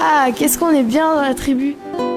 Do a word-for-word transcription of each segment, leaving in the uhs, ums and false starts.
Ah, qu'est-ce qu'on est bien dans la tribu!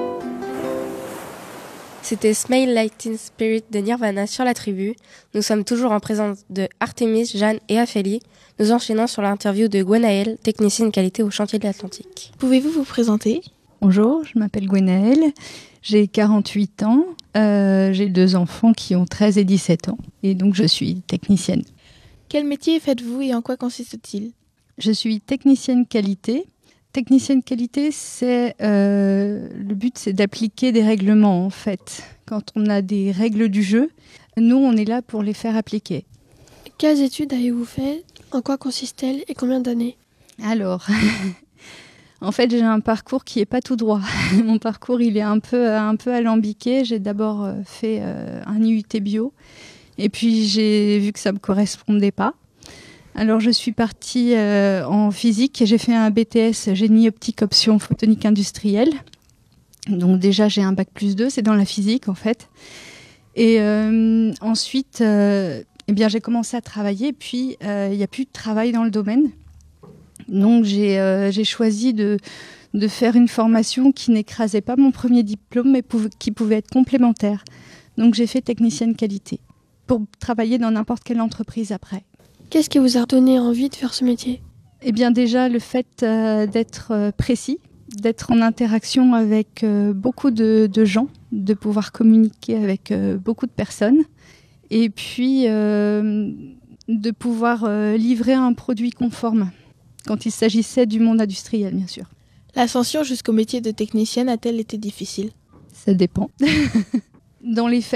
C'était Smile Like Teen Spirit de Nirvana sur la tribu. Nous sommes toujours en présence de Artemis, Jeanne et Aphélie. Nous enchaînons sur l'interview de Gwenaëlle, technicienne qualité au chantier de l'Atlantique. Pouvez-vous vous présenter? Bonjour, je m'appelle Gwenaëlle, j'ai quarante-huit ans, euh, j'ai deux enfants qui ont treize et dix-sept ans et donc je suis technicienne. Quel métier faites-vous et en quoi consiste-t-il? Je suis technicienne qualité. Technicienne qualité, c'est euh, le but, c'est d'appliquer des règlements en fait. Quand on a des règles du jeu, nous on est là pour les faire appliquer. Quelles études avez-vous fait? En quoi consiste-t-elle et combien d'années? Alors, en fait, j'ai un parcours qui est pas tout droit. Mon parcours, il est un peu un peu alambiqué. J'ai d'abord fait euh, un I U T bio, et puis j'ai vu que ça me correspondait pas. Alors, je suis partie euh, en physique et j'ai fait un B T S génie optique option photonique industrielle. Donc déjà, j'ai un bac plus deux, c'est dans la physique en fait. Et euh, ensuite, euh, eh bien, j'ai commencé à travailler, puis il euh, n'y a plus de travail dans le domaine. Donc j'ai, euh, j'ai choisi de, de faire une formation qui n'écrasait pas mon premier diplôme, mais pou- qui pouvait être complémentaire. Donc j'ai fait technicienne qualité pour travailler dans n'importe quelle entreprise après. Qu'est-ce qui vous a donné envie de faire ce métier? Eh bien déjà le fait euh, d'être euh, précis, d'être en interaction avec euh, beaucoup de, de gens, de pouvoir communiquer avec euh, beaucoup de personnes, et puis euh, de pouvoir euh, livrer un produit conforme, quand il s'agissait du monde industriel, bien sûr. L'ascension jusqu'au métier de technicienne a-t-elle été difficile? Ça dépend. Dans les faits,